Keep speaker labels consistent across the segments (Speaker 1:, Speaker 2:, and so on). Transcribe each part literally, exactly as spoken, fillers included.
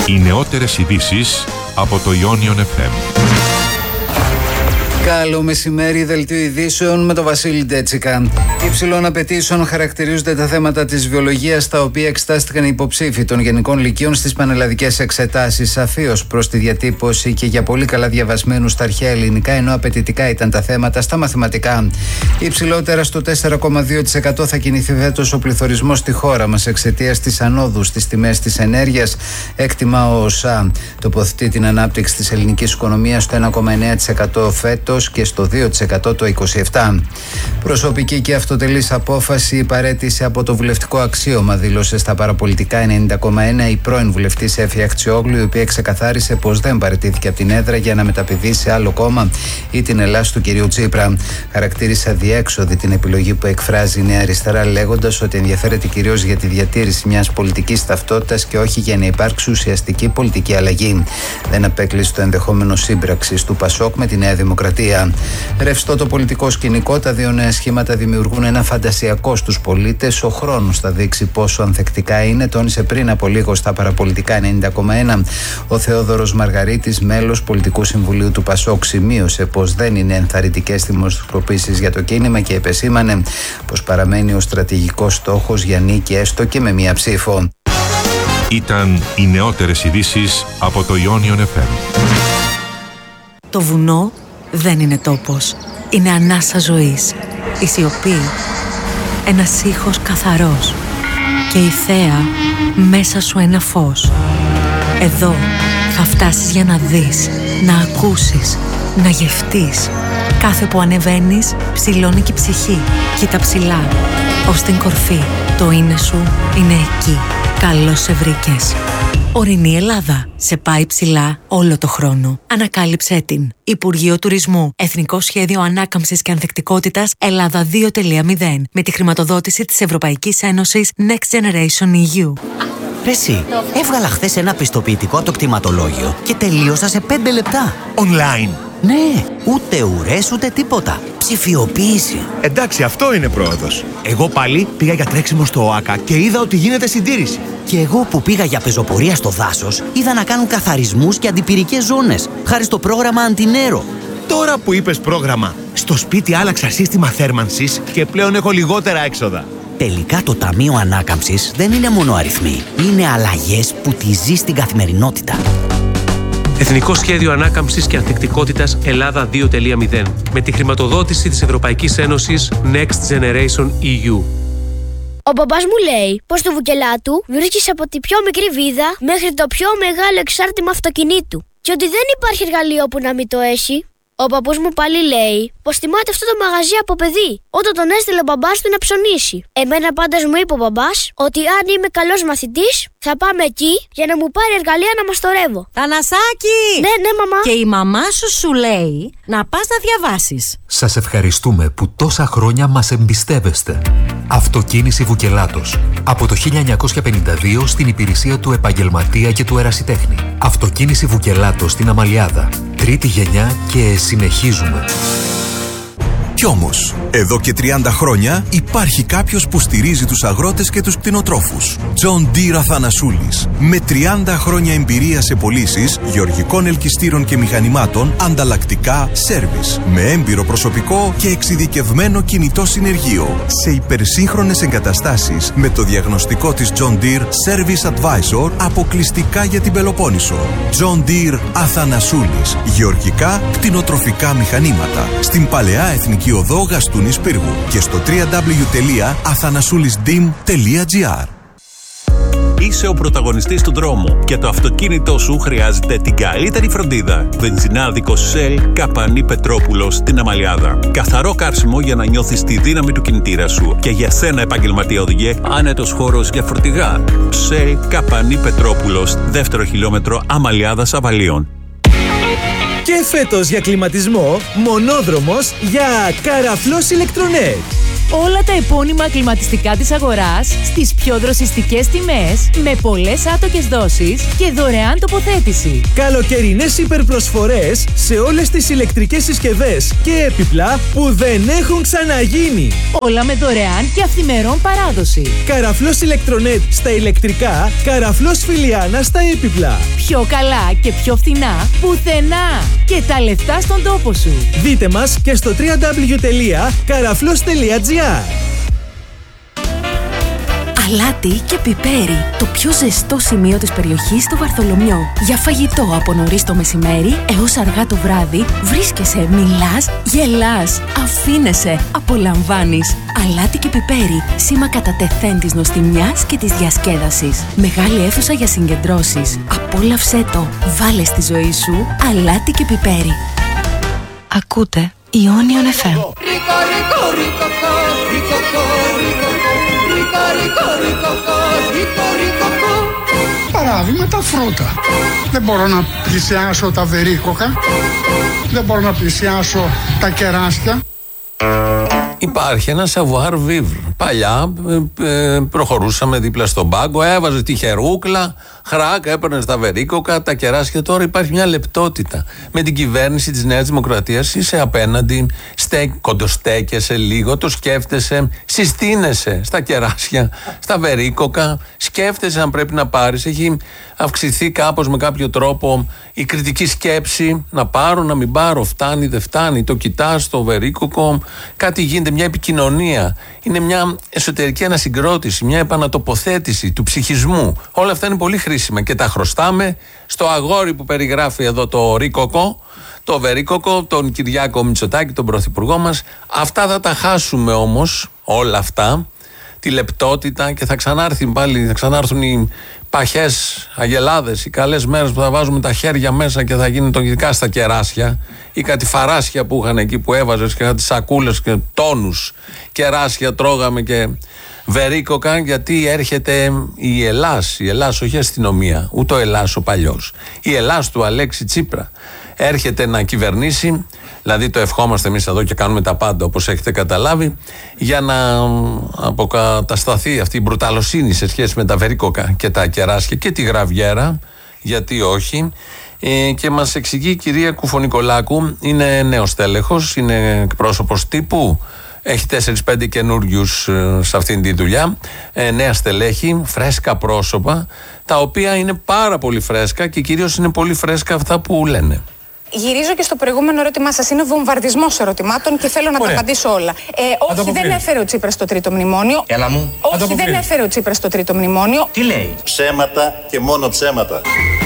Speaker 1: Οι νεότερες ειδήσεις από το Ionion εφ εμ.
Speaker 2: Καλό μεσημέρι, δελτίο ειδήσεων με τον Βασίλη Ντέτσικα. Υψηλών απαιτήσεων χαρακτηρίζονται τα θέματα της βιολογίας, τα οποία εξετάστηκαν οι υποψήφοι των γενικών λυκείων στις πανελλαδικές εξετάσεις. Σαφίως προς τη διατύπωση και για πολύ καλά διαβασμένους στα αρχαία ελληνικά, ενώ απαιτητικά ήταν τα θέματα στα μαθηματικά. Υψηλότερα στο τέσσερα κόμμα δύο τοις εκατό θα κινηθεί φέτος ο πληθωρισμός στη χώρα μας εξαιτίας της ανόδου στις τιμές της ενέργειας. Έκτιμα ο ΟΣΑ τοποθετεί την ανάπτυξη της ελληνικής οικονομίας στο ένα κόμμα εννέα τοις εκατό φέτος και στο δύο τοις εκατό το είκοσι επτά. Προσωπική και αυτοτελής απόφαση, η παραίτηση από το βουλευτικό αξίωμα, δήλωσε στα παραπολιτικά ενενήντα κόμμα ένα η πρώην βουλευτής Έφη Αχτσιόγλου, η οποία ξεκαθάρισε πως δεν παραιτήθηκε από την έδρα για να μεταπηδεί σε άλλο κόμμα ή την Ελλάς του κυρίου Τσίπρα. Χαρακτήρισε αδιέξοδη την επιλογή που εκφράζει η Νέα Αριστερά, λέγοντας ότι ενδιαφέρεται κυρίως για τη διατήρηση μιας πολιτικής ταυτότητας και όχι για να υπάρξει ουσιαστική πολιτική αλλαγή. Δεν απέκλεισε το ενδεχόμενο σύμπραξης του Πασόκ με τη Νέα Δημοκρατία. Ρευστό το πολιτικό σκηνικό, τα δύο νέα σχήματα δημιουργούν ένα φαντασιακό στους πολίτες. Ο χρόνος θα δείξει πόσο ανθεκτικά είναι, τόνισε πριν από λίγο στα παραπολιτικά ενενήντα κόμμα ένα. Ο Θεόδωρος Μαργαρίτης, μέλος Πολιτικού Συμβουλίου του Πασόκ, σημείωσε πως δεν είναι ενθαρρυντικές δημοσκοπήσεις για το κίνημα και επεσήμανε πως παραμένει ο στρατηγικός στόχος για νίκη, έστω και με μία ψήφο.
Speaker 1: Ήταν οι νεότερες ειδήσεις από το Ionion εφ εμ.
Speaker 3: Το βουνό δεν είναι τόπος, είναι ανάσα ζωής, η σιωπή, ένας ήχος καθαρός και η θέα μέσα σου ένα φως. Εδώ θα φτάσεις για να δεις, να ακούσεις, να γευτείς. Κάθε που ανεβαίνεις ψηλώνει και η ψυχή. Κοίτα ψηλά, ως την κορφή. Το είναι σου είναι εκεί. Καλώς σε βρήκες. Ορεινή Ελλάδα. Σε πάει ψηλά όλο το χρόνο. Ανακάλυψέ την. Υπουργείο Τουρισμού. Εθνικό Σχέδιο Ανάκαμψης και Ανθεκτικότητας Ελλάδα δύο τελεία μηδέν. Με τη χρηματοδότηση της Ευρωπαϊκής Ένωσης Next Generation ι γιου.
Speaker 4: Ρε εσύ, έβγαλα χθες ένα πιστοποιητικό από το κτηματολόγιο και τελείωσα σε πέντε λεπτά.
Speaker 5: Online.
Speaker 4: Ναι, ούτε ουρές ούτε τίποτα. Ψηφιοποίηση.
Speaker 5: Εντάξει, αυτό είναι πρόοδος. Εγώ πάλι πήγα για τρέξιμο στο ΟΑΚΑ και είδα ότι γίνεται συντήρηση.
Speaker 4: Και εγώ που πήγα για πεζοπορία στο δάσος, είδα να κάνουν καθαρισμούς και αντιπυρικές ζώνες, χάρη στο πρόγραμμα Αντινέρο.
Speaker 5: Τώρα που είπες πρόγραμμα, στο σπίτι άλλαξα σύστημα θέρμανσης και πλέον έχω λιγότερα έξοδα.
Speaker 4: Τελικά το Ταμείο Ανάκαμψης δεν είναι μόνο αριθμοί. Είναι αλλαγές που τη ζεις στην καθημερινότητα.
Speaker 6: Εθνικό Σχέδιο Ανάκαμψης και Ανθεκτικότητας Ελλάδα δύο τελεία μηδέν. Με τη χρηματοδότηση της Ευρωπαϊκής Ένωσης Next Generation ι γιου.
Speaker 7: Ο μπαμπάς μου λέει πως στο Βουκελάτου βρίσκεις από τη πιο μικρή βίδα μέχρι το πιο μεγάλο εξάρτημα αυτοκινήτου και ότι δεν υπάρχει εργαλείο που να μην το έχει. Ο παππούς μου πάλι λέει πως θυμάται αυτό το μαγαζί από παιδί, όταν τον έστειλε ο μπαμπάς του να ψωνίσει. Εμένα πάντως μου είπε ο μπαμπάς ότι αν είμαι καλός μαθητής θα πάμε εκεί για να μου πάρει εργαλεία να μαστορεύω.
Speaker 8: Θανασάκη!
Speaker 7: Ναι, ναι, μαμά.
Speaker 8: Και η μαμά σου σου λέει να πας να διαβάσεις.
Speaker 9: Σας ευχαριστούμε που τόσα χρόνια μας εμπιστεύεστε. Αυτοκίνηση Βουκελάτος. Από το χίλια εννιακόσια πενήντα δύο στην υπηρεσία του επαγγελματία και του ερασιτέχνη. Αυτοκίνηση Βουκελάτος στην Αμαλιάδα. Τρίτη γενιά και συνεχίζουμε.
Speaker 10: Κι όμως, εδώ και τριάντα χρόνια υπάρχει κάποιος που στηρίζει τους αγρότες και τους κτηνοτρόφους. John Deere Αθανασούλης. Με τριάντα χρόνια εμπειρία σε πωλήσεις γεωργικών ελκυστήρων και μηχανημάτων, ανταλλακτικά, σέρβις. Με έμπειρο προσωπικό και εξειδικευμένο κινητό συνεργείο. Σε υπερσύγχρονες εγκαταστάσεις με το διαγνωστικό της John Deere Service Advisor αποκλειστικά για την Πελοπόννησο. John Deere Αθανασούλης. Γεωργικά, κτηνοτροφικά μηχανήματα. Στην Παλαιά Εθνική Οδό Γαστούνης Πύργου και στο double-u double-u double-u τελεία αθανασούλισdim τελεία gr.
Speaker 11: Είσαι ο πρωταγωνιστής του δρόμου και το αυτοκίνητό σου χρειάζεται την καλύτερη φροντίδα. Βενζινάδικο Shell Καπανή Πετρόπουλος στην Αμαλιάδα. Καθαρό καύσιμο για να νιώθεις τη δύναμη του κινητήρα σου. Και για σένα, επαγγελματία οδηγέ, άνετος χώρος για φορτηγά. Shell Καπανή Πετρόπουλος, δεύτερο χιλιόμετρο Αμαλιάδας Αβαλίων.
Speaker 12: Και φέτος για κλιματισμό, μονόδρομος για Καραφλός Ηλεκτρονέτ. Όλα τα επώνυμα κλιματιστικά της αγοράς στις πιο δροσιστικές τιμές, με πολλές άτοκες δόσεις και δωρεάν τοποθέτηση.
Speaker 13: Καλοκαιρινές υπερπροσφορές σε όλες τις ηλεκτρικές συσκευές και έπιπλα που δεν έχουν ξαναγίνει.
Speaker 12: Όλα με δωρεάν και αυθημερών παράδοση.
Speaker 13: Καραφλός Ηλεκτρονέτ στα ηλεκτρικά, Καραφλός Φιλιάνα στα έπιπλα.
Speaker 12: Πιο καλά και πιο φθηνά πουθενά. Και τα λεφτά στον τόπο σου.
Speaker 13: Δείτε μας και στο double-u double-u double-u τελεία καραφλός τελεία τζι άρ.
Speaker 3: Αλάτι και πιπέρι, το πιο ζεστό σημείο της περιοχής στο Βαρθολομιό. Για φαγητό από νωρίς το μεσημέρι έως αργά το βράδυ, βρίσκεσαι, μιλάς, γελάς, αφήνεσαι, απολαμβάνεις. Αλάτι και πιπέρι, σήμα κατά τεθέν της νοστιμιάς και της διασκέδασης. Μεγάλη αίθουσα για συγκεντρώσεις. Απόλαυσέ το, βάλε στη ζωή σου αλάτι και πιπέρι. Ακούτε Ionion εφ εμ.
Speaker 14: Παράδειγμα τα φρούτα. Δεν μπορώ να πλησιάσω τα βερίκοκα, δεν μπορώ να πλησιάσω τα κεράσια.
Speaker 15: Υπάρχει ένα savoir vivre. Παλιά ε, ε, προχωρούσαμε δίπλα στον πάγκο, έβαζε τη χερούκλα, χράκ, έπαιρνε τα βερίκοκα, τα κεράσια. Τώρα υπάρχει μια λεπτότητα. Με την κυβέρνηση της Νέας Δημοκρατίας είσαι απέναντι, στέ, κοντοστέκεσαι λίγο, το σκέφτεσαι, συστήνεσαι στα κεράσια, στα βερίκοκα, σκέφτεσαι αν πρέπει να πάρεις. Έχει αυξηθεί κάπως με κάποιο τρόπο η κριτική σκέψη, να πάρω, να μην πάρω, φτάνει, δεν φτάνει, το κοιτάς, το βερίκοκο, κάτι γίνεται, μια επικοινωνία. Είναι μια εσωτερική ανασυγκρότηση, μια επανατοποθέτηση του ψυχισμού. Όλα αυτά είναι πολύ χρήσιμα και τα χρωστάμε στο αγόρι που περιγράφει εδώ το ρίκοκο, το βερίκοκο, τον Κυριάκο Μητσοτάκη, τον πρωθυπουργό μας. Αυτά θα τα χάσουμε όμως, όλα αυτά, τη λεπτότητα, και θα ξανάρθει πάλι, θα ξανάρθουν οι παχές αγελάδες, οι καλές μέρες που θα βάζουμε τα χέρια μέσα και θα γίνει το ειδικά στα κεράσια, ή κάτι φαράσια που είχαν εκεί που έβαζες και κάτι σακούλες και τόνους κεράσια τρώγαμε και βερίκοκα, γιατί έρχεται η Ελλάς, η Ελλάς όχι αστυνομία, ούτε ο Ελλάς ο παλιός, η Ελλάς του Αλέξη Τσίπρα έρχεται να κυβερνήσει. Δηλαδή το ευχόμαστε εμείς εδώ και κάνουμε τα πάντα, όπως έχετε καταλάβει, για να αποκατασταθεί αυτή η μπρουταλοσύνη σε σχέση με τα βερίκοκα και τα κεράσια και τη γραβιέρα, γιατί όχι. Ε, και μας εξηγεί η κυρία Κουφονικολάκου, είναι νέος τέλεχος, είναι εκπρόσωπος τύπου, έχει τέσσερις πέντε καινούριους ε, σε αυτήν τη δουλειά, ε, νέα στελέχη, φρέσκα πρόσωπα, τα οποία είναι πάρα πολύ φρέσκα και κυρίως είναι πολύ φρέσκα αυτά που λένε.
Speaker 16: Γυρίζω και στο προηγούμενο ερώτημά σας. Είναι βομβαρδισμός ερωτημάτων και θέλω να Ωραία. τα απαντήσω όλα. Ε, όχι, δεν έφερε ο Τσίπρας το τρίτο μνημόνιο.
Speaker 17: Έλα μου.
Speaker 16: Όχι, δεν έφερε ο Τσίπρας το τρίτο μνημόνιο.
Speaker 17: Τι λέει?
Speaker 18: Ψέματα και μόνο ψέματα.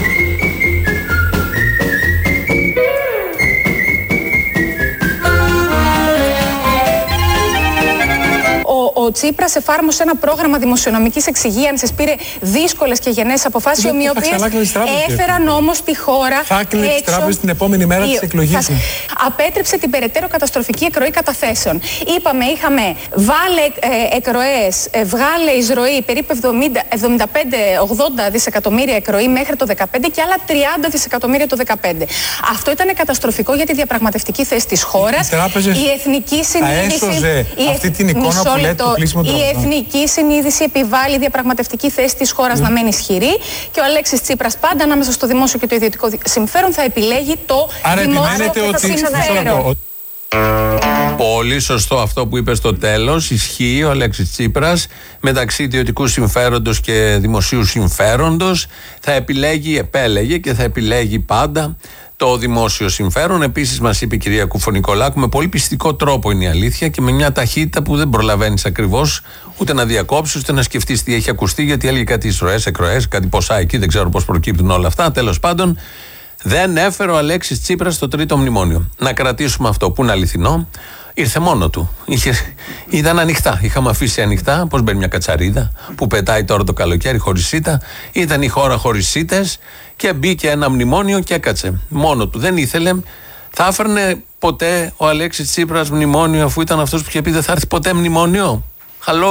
Speaker 16: Ο, ο Τσίπρας εφάρμοσε ένα πρόγραμμα δημοσιονομικής εξυγίανσης, πήρε δύσκολες και γενναίες αποφάσεις, οι οποίες έφεραν όμως τη χώρα.
Speaker 19: Θα έκλεινε τις τράπεζες την επόμενη μέρα της εκλογής.
Speaker 16: Θα, απέτρεψε την περαιτέρω καταστροφική εκροή καταθέσεων. Είπαμε, είχαμε βάλε ε, εκροές, ε, βγάλε εισρωή περίπου εβδομήντα πέντε ογδόντα δισεκατομμύρια εκροή μέχρι το δεκαπέντε και άλλα τριάντα δισεκατομμύρια το δεκαπέντε. Αυτό ήταν καταστροφικό για τη διαπραγματευτική θέση της χώρας. Η εθνική συνείδηση.
Speaker 19: Αυτή την εικόνα που λέτε του κλείσιμο των
Speaker 16: Η εθνική συνείδηση επιβάλλει η διαπραγματευτική θέση της χώρας mm. να μένει ισχυρή, και ο Αλέξης Τσίπρας πάντα ανάμεσα στο δημόσιο και το ιδιωτικό συμφέρον θα επιλέγει το Άρα δημόσιο και το συμφέρον.
Speaker 15: Πολύ σωστό αυτό που είπε στο τέλος. Ισχύει, ο Αλέξης Τσίπρας μεταξύ ιδιωτικού συμφέροντος και δημοσίου συμφέροντος θα επιλέγει, επέλεγε και θα επιλέγει πάντα το δημόσιο συμφέρον. Επίσης μας είπε η κυρία Κουφονικολάκου, με πολύ πιστικό τρόπο είναι η αλήθεια και με μια ταχύτητα που δεν προλαβαίνεις ακριβώς ούτε να διακόψεις ούτε να σκεφτείς τι έχει ακουστεί, γιατί έλεγε κάτι εισρωές, εκροές, κάτι ποσά εκεί, δεν ξέρω πώς προκύπτουν όλα αυτά. Τέλος πάντων, δεν έφερε ο Αλέξης Τσίπρας στο τρίτο μνημόνιο. Να κρατήσουμε αυτό που είναι αληθινό. Ήρθε μόνο του. Είχε, ήταν ανοιχτά. Είχαμε αφήσει ανοιχτά. Πώς μπαίνει μια κατσαρίδα που πετάει τώρα το καλοκαίρι χωρίς σίτα. Ήταν η χώρα χωρίς σίτες και μπήκε ένα μνημόνιο και έκατσε. Μόνο του. Δεν ήθελε. Θα έφερνε ποτέ ο Αλέξης Τσίπρας μνημόνιο, αφού ήταν αυτός που είχε πει δεν θα έρθει ποτέ μνημόνιο? Hello,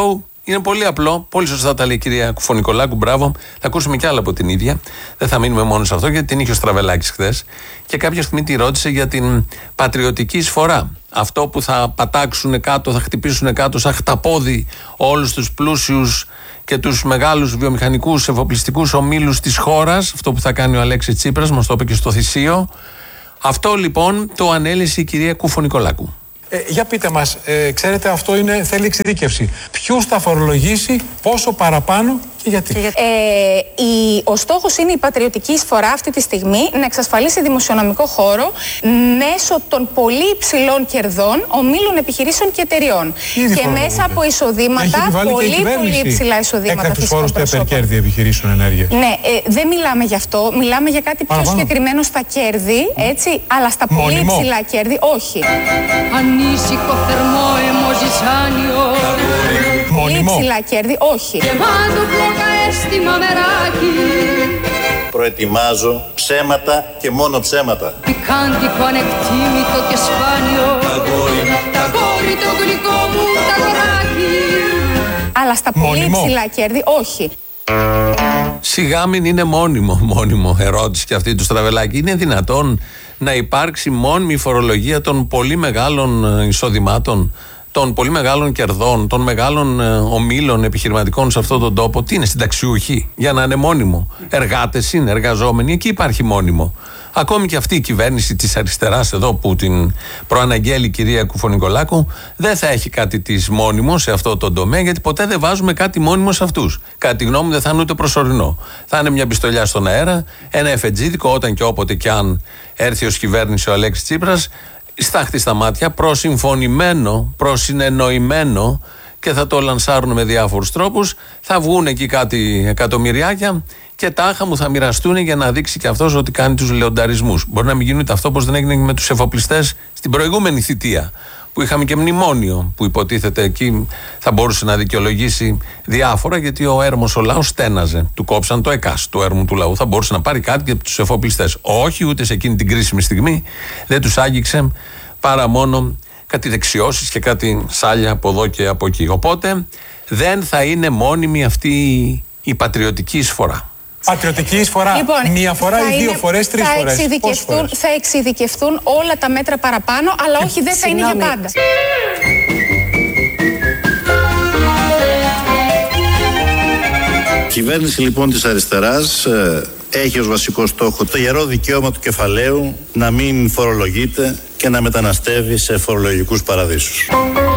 Speaker 15: Είναι πολύ απλό, πολύ σωστά τα λέει η κυρία Κουφωνικολάκου, μπράβο. Θα ακούσουμε κι άλλα από την ίδια. Δεν θα μείνουμε μόνο σε αυτό, γιατί την είχε ο Στραβελάκης χθες. Και κάποια στιγμή τη ρώτησε για την πατριωτική εισφορά. Αυτό που θα πατάξουν κάτω, θα χτυπήσουν κάτω σαν χταπόδι όλους τους πλούσιους και τους μεγάλους βιομηχανικούς εφοπλιστικούς ομίλους της χώρας. Αυτό που θα κάνει ο Αλέξης Τσίπρας, μας το είπε και στο Θησίο. Αυτό λοιπόν το ανέλησε η κυρία Κουφωνικολάκου.
Speaker 19: Ε, για πείτε μας, ε, ξέρετε, αυτό είναι, θέλει εξειδίκευση. Ποιους θα φορολογήσει, πόσο παραπάνω και γιατί.
Speaker 16: Ε, η, ο στόχος είναι η πατριωτική εισφορά αυτή τη στιγμή να εξασφαλίσει δημοσιονομικό χώρο μέσω των πολύ υψηλών κερδών ομίλων επιχειρήσεων και εταιριών. Ήδη και μέσα από εισοδήματα, πολύ πολύ υψηλά εισοδήματα.
Speaker 19: Έκανε τους φόρους του υπερκέρδη επιχειρήσεων ενέργειας.
Speaker 16: Ναι, ε, δεν μιλάμε γι' αυτό. Μιλάμε για κάτι πιο συγκεκριμένο στα κέρδη, έτσι, αλλά στα πολύ
Speaker 19: Μόνιμο.
Speaker 16: υψηλά κέρδη όχι.
Speaker 17: Ανήσυχο θερμό εμοζησάνιο.
Speaker 16: Πολύ υψηλά κέρδη, όχι.
Speaker 18: Προετοιμάζω ψέματα και μόνο ψέματα.
Speaker 17: Πικάντικο, ανεκτήμητο και σπάνιο. Τα κόρη το γλυκό μου τα κοράκι.
Speaker 16: Αλλά στα πολύ υψηλά κέρδη, όχι.
Speaker 15: Σιγά μην είναι μόνιμο, μόνιμο ερώτηση και αυτή του Στραβελάκη. Είναι δυνατόν να υπάρξει μόνιμη φορολογία των πολύ μεγάλων εισοδημάτων, των πολύ μεγάλων κερδών, των μεγάλων ε, ομίλων επιχειρηματικών σε αυτόν τον τόπο? Τι είναι, συνταξιούχοι, για να είναι μόνιμο? Εργάτες είναι, εργαζόμενοι, εκεί υπάρχει μόνιμο. Ακόμη και αυτή η κυβέρνηση της αριστεράς εδώ που την προαναγγέλει η κυρία Κουφωνικολάκου δεν θα έχει κάτι της μόνιμο σε αυτό το τομέα, γιατί ποτέ δεν βάζουμε κάτι μόνιμο σε αυτούς. Κατά τη γνώμη μου δεν θα είναι ούτε προσωρινό. Θα είναι μια πιστολιά στον αέρα, ένα εφετζίδικο όταν και όποτε και αν έρθει ως κυβέρνηση ο Αλέξης Τσίπρας, στάχτη στα μάτια, προσυμφωνημένο, προσυνεννοημένο, και θα το λανσάρουν με διάφορους τρόπους. Θα βγουν εκεί κάτι εκατομμυριάκια και τάχα μου θα μοιραστούν για να δείξει και αυτός ότι κάνει τους λεονταρισμούς. Μπορεί να μην γίνει αυτό όπως δεν έγινε με τους εφοπλιστές στην προηγούμενη θητεία, που είχαμε και μνημόνιο που υποτίθεται εκεί θα μπορούσε να δικαιολογήσει διάφορα, γιατί ο έρμος ο λαός στέναζε. Του κόψαν το ΕΚΑΣ του έρμου του λαού. Θα μπορούσε να πάρει κάτι και από τους εφοπλιστές. Όχι, ούτε σε εκείνη την κρίσιμη στιγμή δεν τους άγγιξε, παρά μόνο κάτι δεξιώσεις και κάτι σάλια από εδώ και από εκεί. Οπότε δεν θα είναι μόνιμη αυτή η πατριωτική εισφορά.
Speaker 19: Πατριωτική εισφορά, λοιπόν, μία φορά ή δύο φορές, τρεις
Speaker 16: θα
Speaker 19: φορές.
Speaker 16: Εξειδικευτούν, θα εξειδικευτούν όλα τα μέτρα παραπάνω, αλλά όχι, δεν θα είναι για πάντα.
Speaker 18: Η κυβέρνηση λοιπόν της αριστεράς ε, έχει ως βασικό στόχο το ιερό δικαίωμα του κεφαλαίου να μην φορολογείται και να μεταναστεύει σε φορολογικούς παραδείσους.